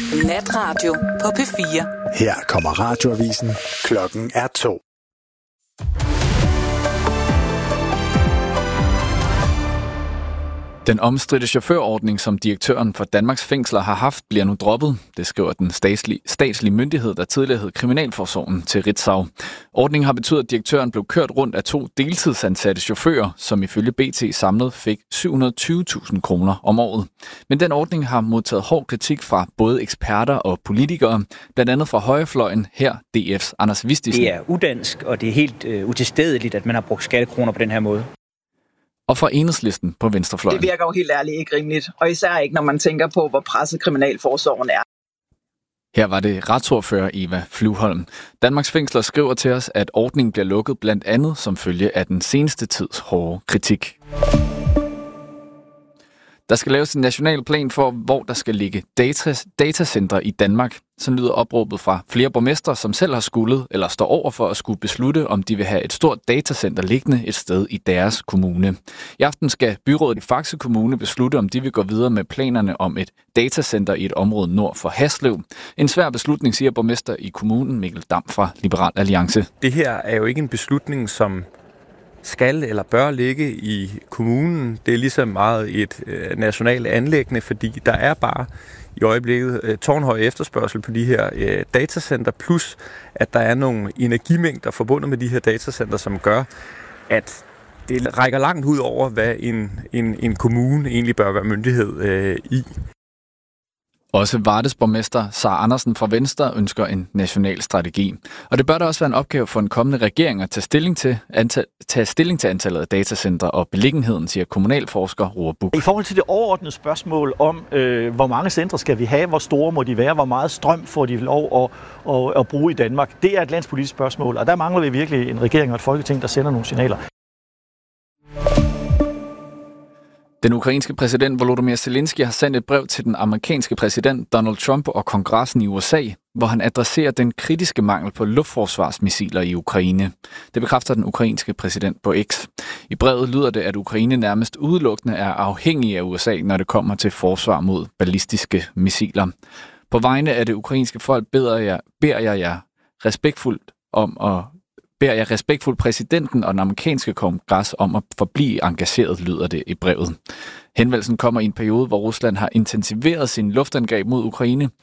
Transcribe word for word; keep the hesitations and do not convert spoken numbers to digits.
Natradio på P fire. Her kommer radioavisen. Klokken er to. Den omstridte chaufførordning, som direktøren for Danmarks Fængsler har haft, bliver nu droppet. Det skriver den statslige, statslige myndighed, der tidligere hed Kriminalforsorgen, til Ritzau. Ordningen har betydet, at direktøren blev kørt rundt af to deltidsansatte chauffører, som ifølge B T samlet fik syv hundrede og tyve tusind kroner om året. Men den ordning har modtaget hård kritik fra både eksperter og politikere, blandt andet fra højrefløjen, her D F's Anders Vistisen. Det er udansk, og det er helt øh, utilstedeligt, at man har brugt skattekroner på den her måde. Og fra Enhedslisten på venstrefløjen. Det virker jo helt ærligt ikke rimeligt, og især ikke, når man tænker på, hvor presset kriminalforsorgen er. Her var det retsordfører Eva Flyvholm. Danmarks Fængsler skriver til os, at ordningen bliver lukket blandt andet som følge af den seneste tids hårde kritik. Der skal laves en national plan for, hvor der skal ligge data, datacenter i Danmark. Så lyder opråbet fra flere borgmestre, som selv har skullet eller står over for at skulle beslutte, om de vil have et stort datacenter liggende et sted i deres kommune. I aften skal byrådet i Faxe Kommune beslutte, om de vil gå videre med planerne om et datacenter i et område nord for Haslev. En svær beslutning, siger borgmester i kommunen Mikkel Dam fra Liberal Alliance. Det her er jo ikke en beslutning, som skal eller bør ligge i kommunen. Det er ligesom meget et øh, nationalt anliggende, fordi der er bare i øjeblikket øh, tårnhøj efterspørgsel på de her øh, datacenter, plus at der er nogle energimængder forbundet med de her datacenter, som gør, at det rækker langt ud over, hvad en, en, en kommune egentlig bør være myndighed øh, i. Også Vardes borgmester Sara Andersen fra Venstre ønsker en national strategi. Og det bør da også være en opgave for en kommende regering at tage stilling til, antal, tage stilling til antallet af datacenter og beliggenheden, siger kommunalforsker Roar Buch. I forhold til det overordnede spørgsmål om, øh, hvor mange centre skal vi have, hvor store må de være, hvor meget strøm får de lov at, at, at bruge i Danmark, det er et landspolitisk spørgsmål, og der mangler vi virkelig en regering og et folketing, der sender nogle signaler. Den ukrainske præsident Volodymyr Zelensky har sendt et brev til den amerikanske præsident Donald Trump og kongressen i U S A, hvor han adresserer den kritiske mangel på luftforsvarsmissiler i Ukraine. Det bekræfter den ukrainske præsident på X. I brevet lyder det, at Ukraine nærmest udelukkende er afhængig af U S A, når det kommer til forsvar mod ballistiske missiler. På vegne af det ukrainske folk beder jeg, beder jeg jer respektfuldt om at beder jeg respektfuldt præsidenten og den amerikanske kongres om at forblive engageret, lyder det i brevet. Henvendelsen kommer i en periode, hvor Rusland har intensiveret sin luftangreb mod Ukraine,